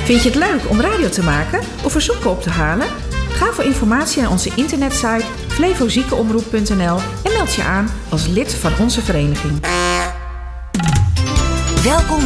Vind je het leuk om radio te maken of verzoeken op te halen? Ga voor informatie naar onze internetsite flevoziekenomroep.nl en meld je aan als lid van onze vereniging. Welkom